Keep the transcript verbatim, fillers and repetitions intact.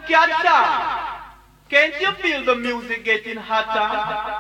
Scatter! Can't you feel the music getting hotter?